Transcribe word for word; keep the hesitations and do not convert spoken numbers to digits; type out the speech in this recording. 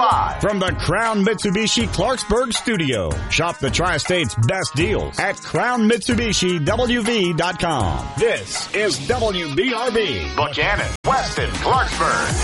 Live from the Crown Mitsubishi Clarksburg studio. Shop the Tri-State's best deals at crown mitsubishi w v dot com. This is W B R B. Buchanan, Weston, Clarksburg.